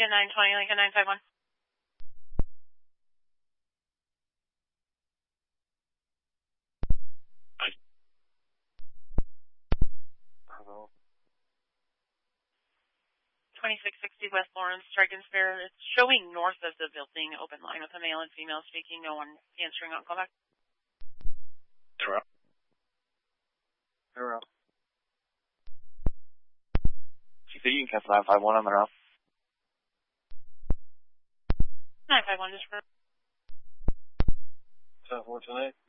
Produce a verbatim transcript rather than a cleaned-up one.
Lincoln nine twenty, Lincoln nine five one. Hello. twenty-six sixty West Lawrence, Triton Fair. It's showing north of the building, open line with a male and female speaking. No one answering on callback. Hello. Hello. She said you can cancel nine five one on the route. nine five one, just for... ten four tonight.